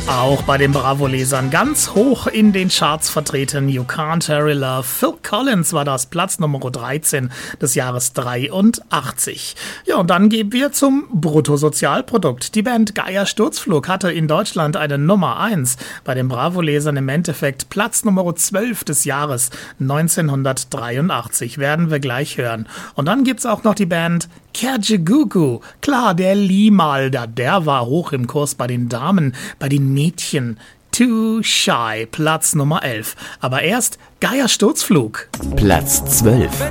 Auch bei den Bravo-Lesern ganz hoch in den Charts vertreten. You Can't Hurry Love. Phil Collins war das, Platz Nummer 13 des Jahres 83. Ja, und dann gehen wir zum Bruttosozialprodukt. Die Band Geier Sturzflug hatte in Deutschland eine Nummer 1. Bei den Bravo-Lesern im Endeffekt Platz Nummer 12 des Jahres 1983. Werden wir gleich hören. Und dann gibt's auch noch die Band Kajagoogoo. Klar, der Limalda, der war hoch im Kurs bei den Damen, bei den Mädchen. Too Shy, Platz Nummer 11. Aber erst Geier Sturzflug. Platz 12.